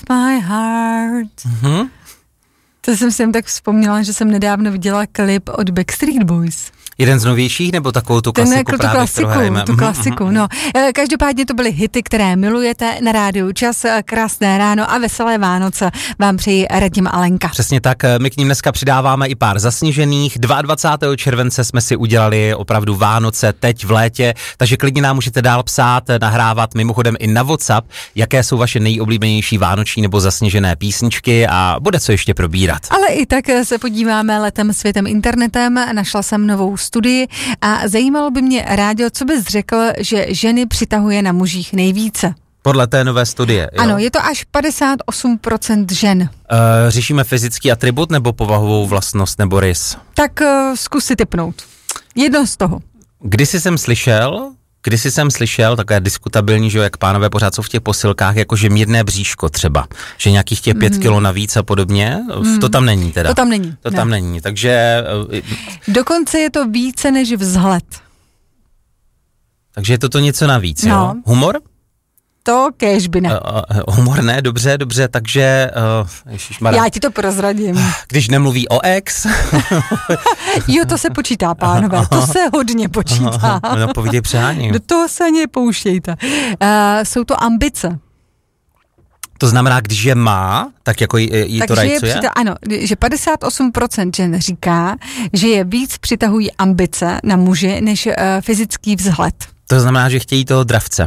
my heart. To jsem si tak vzpomněla, že jsem nedávno viděla klip od Backstreet Boys. Jeden z novějších, nebo takovou tu klasiku právě, kterou hrajeme? Tu klasiku, no. Každopádně to byly hity, které milujete na rádiu Čas. Krásné ráno a veselé Vánoce vám přeji Radim a Lenka. Přesně tak, my k ním dneska přidáváme i pár zasněžených. 22. července jsme si udělali opravdu Vánoce teď v létě, takže klidně nám můžete dál psát, nahrávat mimochodem i na WhatsApp, jaké jsou vaše nejoblíbenější vánoční nebo zasněžené písničky a bude co ještě probírat. Ale i tak se podíváme letem světem internetem, našla jsem novou studii a zajímalo by mě, Ráďo, co bys řekl, že ženy přitahuje na mužích nejvíce? Podle té nové studie, jo? Ano, je to až 58% žen. Řešíme fyzický atribut nebo povahovou vlastnost nebo rys? Tak zkus si tipnout. Jedno z toho. Kdysi jsem slyšel, takové diskutabilní, že jak pánové pořád jsou v těch posilkách, jakože mírné bříško třeba, že nějakých těch 5 kilo navíc a podobně, to tam není teda. To tam není. Tam není, takže... Dokonce je to více než vzhled. Takže je to něco navíc, jo? Humor? To kéž by ne. Humor ne, dobře, takže... ježišmarja. Já ti to prozradím. Když nemluví o ex. Jo, to se počítá, pánové, to se hodně počítá. No povídej, přeháním. Do toho se nepouštějte. Jsou to ambice. To znamená, když je má, tak jako jí to rajcuje? Ano, že 58% žen říká, že je víc přitahují ambice na muže než fyzický vzhled. To znamená, že chtějí toho dravce.